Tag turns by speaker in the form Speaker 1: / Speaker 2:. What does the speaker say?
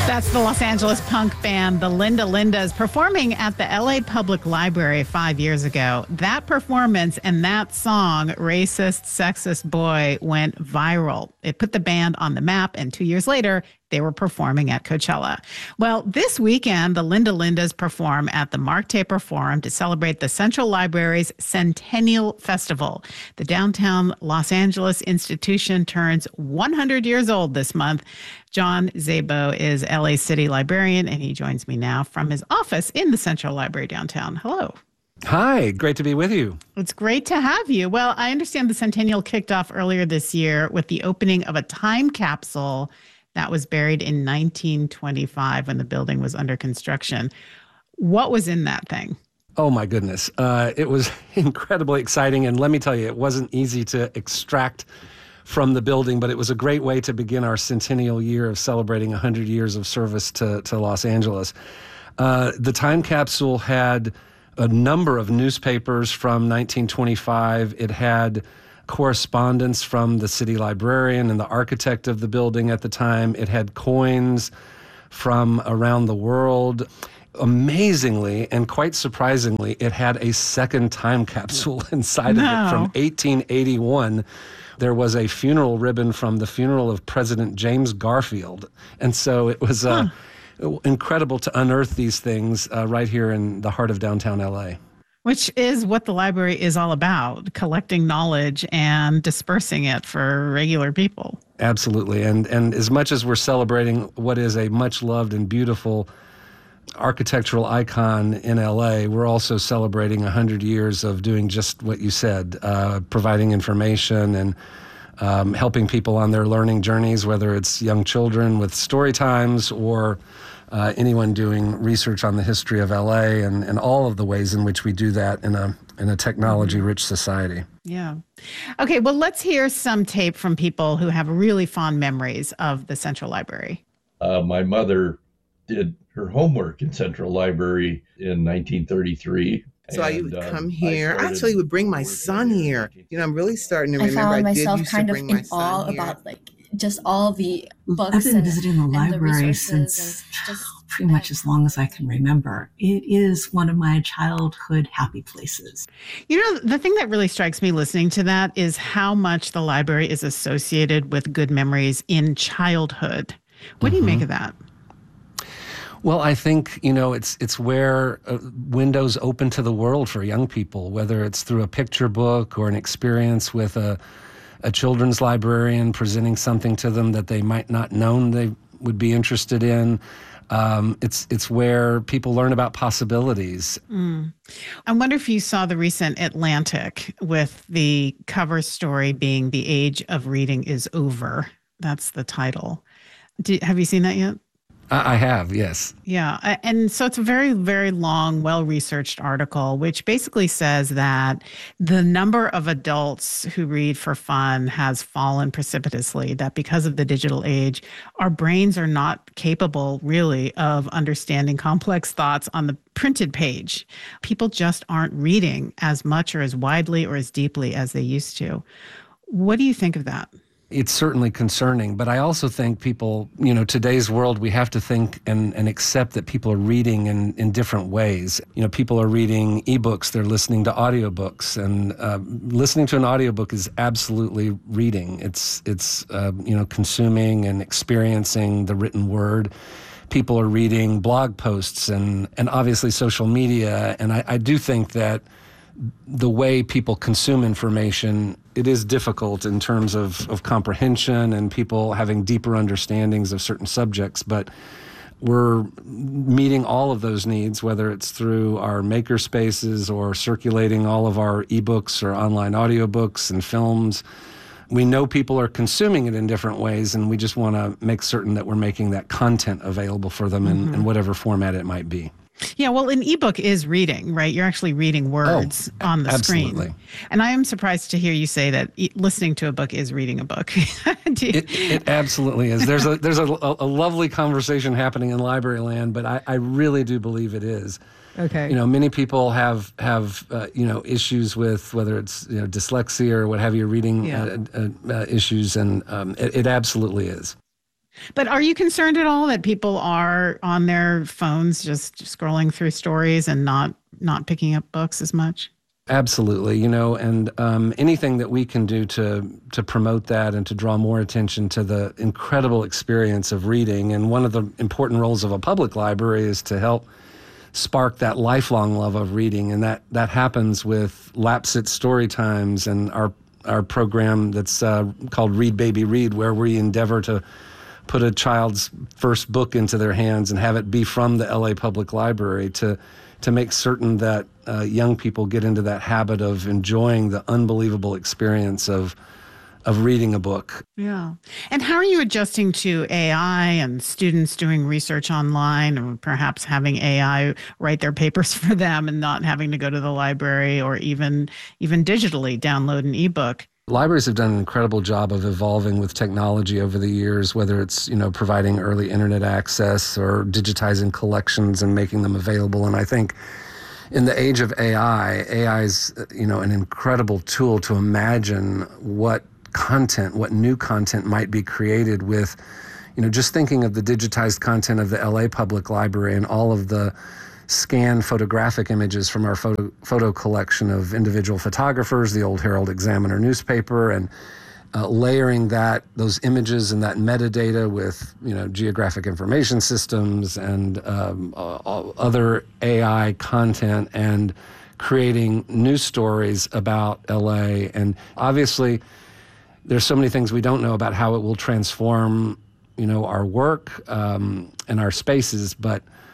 Speaker 1: That's the Los Angeles punk band, the Linda Lindas, performing at the LA Public Library 5 years ago. That performance and that song, Racist, Sexist Boy, went viral. It put the band on the map, and 2 years later, they were performing at Coachella. Well, this weekend, the Linda Lindas perform at the Mark Taper Forum to celebrate the Central Library's Centennial Festival. The downtown Los Angeles institution turns 100 years old this month. John Szabo is LA City librarian, and he joins me now from his office in the Central Library downtown. Hello.
Speaker 2: Hi, great to be with you.
Speaker 1: It's great to have you. Well, I understand the Centennial kicked off earlier this year with the opening of a time capsule that was buried in 1925 when the building was under construction. What was in that thing?
Speaker 2: Oh, my goodness. It was incredibly exciting. And let me tell you, it wasn't easy to extract from the building, but it was a great way to begin our centennial year of celebrating 100 years of service to Los Angeles. The time capsule had a number of newspapers from 1925. It had correspondence from the city librarian and the architect of the building at the time. It had coins from around the world. Amazingly and quite surprisingly, it had a second time capsule inside of it from 1881. There was a funeral ribbon from the funeral of President James Garfield. And so it was incredible to unearth these things right here in the heart of downtown LA.
Speaker 1: Which is what the library is all about, collecting knowledge and dispersing it for regular people.
Speaker 2: Absolutely. And as much as we're celebrating what is a much loved and beautiful architectural icon in LA, we're also celebrating 100 years of doing just what you said, providing information and helping people on their learning journeys, whether it's young children with story times or anyone doing research on the history of LA and all of the ways in which we do that in a technology-rich society.
Speaker 1: Yeah. Okay, well, let's hear some tape from people who have really fond memories of the Central Library.
Speaker 3: My mother did her homework in Central Library in 1933.
Speaker 4: So I would come here. I actually would bring my son here. You know, I'm really starting to remember.
Speaker 5: I found myself kind of in awe about just all the books.
Speaker 6: I've been visiting the library since pretty much as long as I can remember. It is one of my childhood happy places.
Speaker 1: You know, the thing that really strikes me listening to that is how much the library is associated with good memories in childhood. What do you make of that?
Speaker 2: Well, I think, you know, it's where windows open to the world for young people, whether it's through a picture book or an experience with a children's librarian presenting something to them that they might not known they would be interested in. It's where people learn about possibilities.
Speaker 1: I wonder if you saw the recent Atlantic with the cover story being "The Age of Reading is Over." That's the title. Have you seen that yet?
Speaker 2: I have, yes.
Speaker 1: Yeah. And so it's a very, very long, well-researched article, which basically says that the number of adults who read for fun has fallen precipitously, that because of the digital age, our brains are not capable, really, of understanding complex thoughts on the printed page. People just aren't reading as much or as widely or as deeply as they used to. What do you think of that?
Speaker 2: It's certainly concerning, but I also think people, you know, today's world, we have to think and accept that people are reading in different ways. You know, people are reading ebooks, they're listening to audiobooks, and listening to an audiobook is absolutely reading. It's you know, consuming and experiencing the written word. People are reading blog posts and obviously social media, and I do think that the way people consume information, it is difficult in terms of comprehension and people having deeper understandings of certain subjects, but we're meeting all of those needs, whether it's through our maker spaces or circulating all of our ebooks or online audiobooks and films. We know people are consuming it in different ways, and we just want to make certain that we're making that content available for them in whatever format it might be.
Speaker 1: Yeah, well, an ebook is reading, right? You're actually reading words on the
Speaker 2: absolutely.
Speaker 1: screen. And I am surprised to hear you say that listening to a book is reading a book.
Speaker 2: It absolutely is. There's a lovely conversation happening in library land, but I really do believe it is.
Speaker 1: Okay.
Speaker 2: You know, many people have you know, issues with whether it's, you know, dyslexia or what have you, reading issues, and it absolutely is.
Speaker 1: But are you concerned at all that people are on their phones just scrolling through stories and not picking up books as much?
Speaker 2: Absolutely, and anything that we can do to promote that and to draw more attention to the incredible experience of reading. And one of the important roles of a public library is to help spark that lifelong love of reading, and that happens with Lapsit Story Times and our program that's called Read Baby Read, where we endeavor to put a child's first book into their hands and have it be from the LA Public Library to make certain that young people get into that habit of enjoying the unbelievable experience of reading a book.
Speaker 1: Yeah. And how are you adjusting to AI and students doing research online, or perhaps having AI write their papers for them and not having to go to the library, or even digitally download an ebook?
Speaker 2: Libraries have done an incredible job of evolving with technology over the years, whether it's, providing early internet access or digitizing collections and making them available. And I think in the age of AI is, an incredible tool to imagine what new content might be created with, just thinking of the digitized content of the LA Public Library and all of the scanned photographic images from our photo collection of individual photographers, the Old Herald Examiner newspaper, and layering those images and that metadata with geographic information systems and other AI content, and creating news stories about LA. And obviously there's so many things we don't know about how it will transform our work and our spaces, but